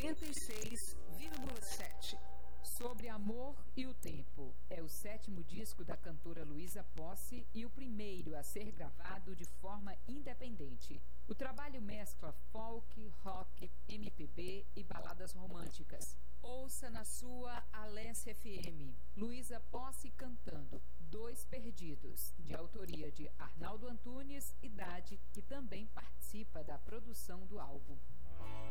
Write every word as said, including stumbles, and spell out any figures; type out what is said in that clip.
oitenta e seis vírgula sete. Sobre Amor e o Tempo. É o sétimo disco da cantora Luísa Posse e o primeiro a ser gravado de forma independente. O trabalho mescla folk, rock, M P B e baladas românticas. Ouça na sua Alesse F M. Luísa Posse cantando Dois Perdidos, de autoria de Arnaldo Antunes e Dade, que também participa da produção do álbum.